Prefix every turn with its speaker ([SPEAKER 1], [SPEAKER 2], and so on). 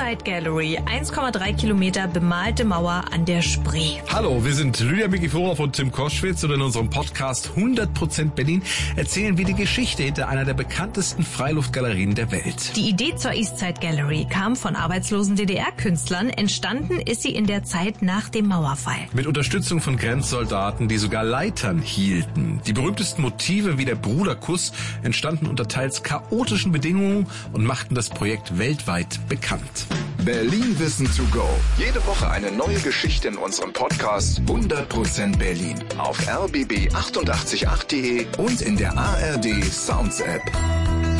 [SPEAKER 1] Eastside Gallery, 1,3 Kilometer bemalte Mauer an der Spree.
[SPEAKER 2] Hallo, wir sind Lydia Mikiforov und Tim Koschwitz und in unserem Podcast 100% Berlin erzählen wir die Geschichte hinter einer der bekanntesten Freiluftgalerien der Welt.
[SPEAKER 1] Die Idee zur Eastside Gallery kam von arbeitslosen DDR-Künstlern. Entstanden ist sie in der Zeit nach dem Mauerfall.
[SPEAKER 2] Mit Unterstützung von Grenzsoldaten, die sogar Leitern hielten. Die berühmtesten Motive wie der Bruderkuss entstanden unter teils chaotischen Bedingungen und machten das Projekt weltweit bekannt.
[SPEAKER 3] Berlin Wissen to go. Jede Woche eine neue Geschichte in unserem Podcast 100% Berlin. Auf rbb888.de und in der ARD Sounds App.